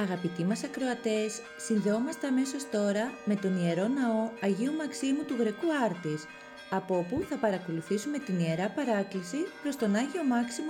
Αγαπητοί μας ακροατές, συνδεόμαστε αμέσως τώρα με τον Ιερό Ναό Αγίου Μαξίμου του Γρεκού Άρτης, από όπου θα παρακολουθήσουμε την Ιερά Παράκληση προς τον Άγιο Μάξιμο